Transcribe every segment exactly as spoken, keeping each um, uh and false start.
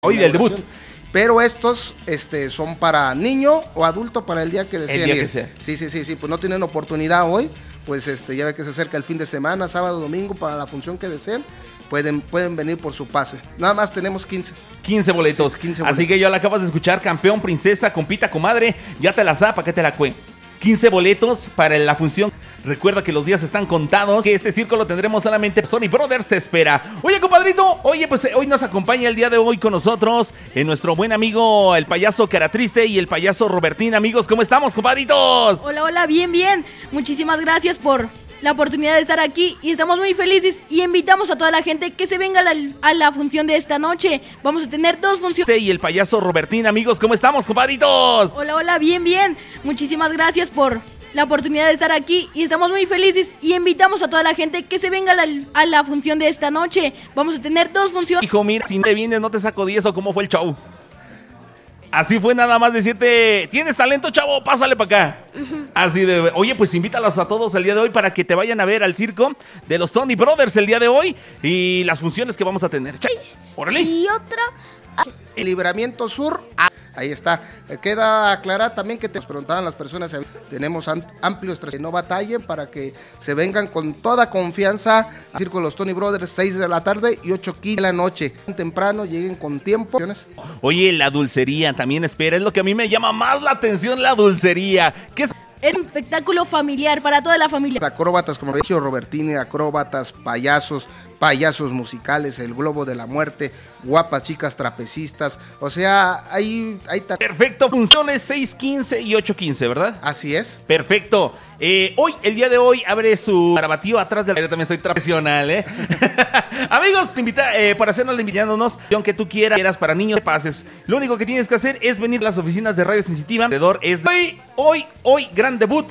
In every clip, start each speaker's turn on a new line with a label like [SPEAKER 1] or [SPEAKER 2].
[SPEAKER 1] Hoy del debut.
[SPEAKER 2] Pero estos este, son para niño o adulto para el día que deseen
[SPEAKER 1] el día
[SPEAKER 2] ir.
[SPEAKER 1] Que sea.
[SPEAKER 2] Sí, sí, sí, sí, pues no tienen oportunidad hoy, pues este, ya ve que se acerca el fin de semana, sábado, domingo, para la función que deseen, pueden, pueden venir por su pase. Nada más tenemos quince.
[SPEAKER 1] quince boletos.
[SPEAKER 2] Sí, quince boletos.
[SPEAKER 1] Así que ya la acabas de escuchar, campeón, princesa, compita, comadre, ya te la sabe, ¿para qué te la cue? quince boletos para la función. Recuerda que los días están contados, que este circo lo tendremos solamente Sony Brothers te espera. Oye, compadrito, oye, pues hoy nos acompaña el día de hoy con nosotros eh, nuestro buen amigo el payaso Caratriste y el payaso Robertín. Amigos, ¿cómo estamos, compadritos?
[SPEAKER 3] Hola, hola, bien, bien. Muchísimas gracias por la oportunidad de estar aquí y estamos muy felices y invitamos a toda la gente que se venga a la, a la función de esta noche. Vamos a tener dos funciones.
[SPEAKER 1] Y el payaso Robertín, amigos, ¿cómo estamos, compadritos?
[SPEAKER 3] Hola, hola, bien, bien. Muchísimas gracias por la oportunidad de estar aquí y estamos muy felices y invitamos a toda la gente que se venga a la, a la función de esta noche. Vamos a tener dos funciones.
[SPEAKER 1] Hijo, mira, si te vienes no te saco diez o cómo fue el show. Así fue nada más decirte, ¿tienes talento, chavo? Pásale para acá. Uh-huh. Así de, oye, pues invítalos a todos el día de hoy para que te vayan a ver al circo de los Sony Brothers el día de hoy y las funciones que vamos a tener. Ch- ¡Órale!
[SPEAKER 3] Y otra...
[SPEAKER 2] El Libramiento Sur, ahí está. Queda aclarar también que te nos preguntaban las personas, tenemos amplios que no batallen para que se vengan con toda confianza al circo de los Sony Brothers, seis de la tarde y ocho quince de la noche. Temprano, lleguen con tiempo.
[SPEAKER 1] Oye, la dulcería también espera, es lo que a mí me llama más la atención, la dulcería. ¿Qué es?
[SPEAKER 3] Es un espectáculo familiar para toda la familia.
[SPEAKER 2] Acróbatas como Regio Robertini, acróbatas, payasos, payasos musicales, el Globo de la Muerte, guapas chicas trapecistas. O sea, hay... hay ta-
[SPEAKER 1] Perfecto, funciones seis quince y ocho quince, ¿verdad?
[SPEAKER 2] Así es.
[SPEAKER 1] Perfecto. Eh, hoy, el día de hoy, abre su garabatío atrás del... Yo también soy profesional, ¿eh? Amigos, te invita, eh, para hacernos la invitándonos, aunque tú quieras, quieras para niños, pases. Lo único que tienes que hacer es venir a las oficinas de Radio Sensitiva. Alrededor es hoy, hoy, hoy, gran debut.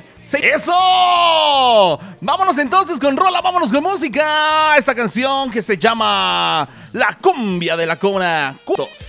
[SPEAKER 1] ¡Eso! Vámonos entonces con rola, vámonos con música. Esta canción que se llama La Cumbia de la Cobra. Juntos.